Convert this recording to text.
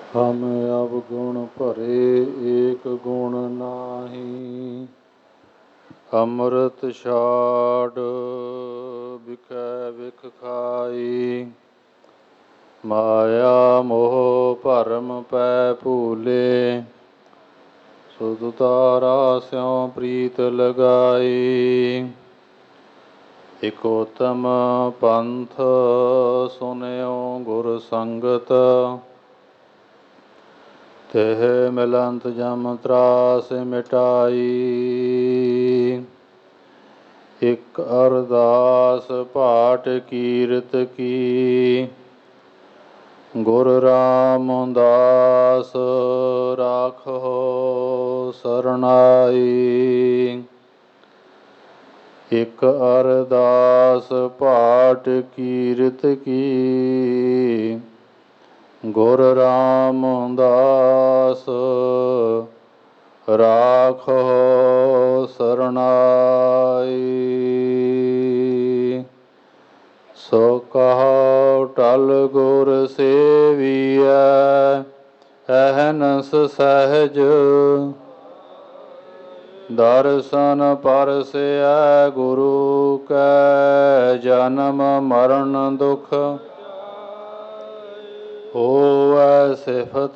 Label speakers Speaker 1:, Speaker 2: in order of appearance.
Speaker 1: ਹਮ ਅਵਗੁਣ ਭਰੇ ਏਕ ਗੁਣ ਨਾਹੀ। ਅੰਮ੍ਰਿਤ ਛਾੜ ਬਿਕੈ ਵਿਖ ਖਾਈ। ਮਾਇਆ ਮੋਹ ਭਰਮ ਪੈ ਭੂਲੇ। ਸੁਧ ਤਾਰਾ ਸਿਉ ਪ੍ਰੀਤ ਲਗਾਈ। ਇਕ ਉਤਮ ਪੰਥ ਸੁਨਿਓ ਗੁਰ ਸੰਗਤ। ਤਿਹ ਮਿਲੰਤ ਜਮ ਤਰਾਸ ਮਿਟਾਈ। ਇਕ ਅਰਦਾਸ ਪਾਠ ਕੀਰਤ ਕੀ। ਗੁਰ ਰਾਮਦਾਸ ਰਾਖੋ ਸਰਨਾਈ। ਇਕ ਅਰਦਾਸ ਪਾਠ ਕੀਰਤ ਕੀ। ਗੁਰ ਰਾਮਦਾਸ ਰਾਖੋ ਸਰਨਾਈ। ਸੋ ਕਹੋ ਟਲ ਗੁਰ ਸੇਵੀਐ ਅਹਨਸ ਸਹਿਜ। ਦਰਸ਼ਨ ਪਰਸੈ ਗੁਰੂ ਕੈ ਜਨਮ ਮਰਨ ਦੁਖ। ਹੋਵੈ ਸਿਫਤ